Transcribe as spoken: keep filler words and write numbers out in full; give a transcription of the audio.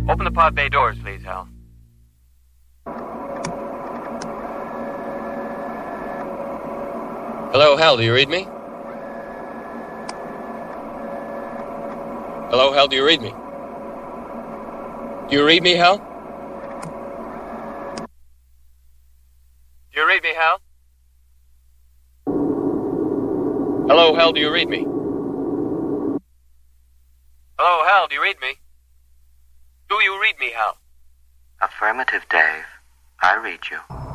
Open the pod bay doors, please, Hal. Hello, Hal, do you read me? Hello, Hal, do you read me? Do you read me, Hal? Do you read me, Hal? Hello, Hal, do you read me? Hello, Hal, do you read me? Do you read me, Hal? Affirmative, Dave. I read you.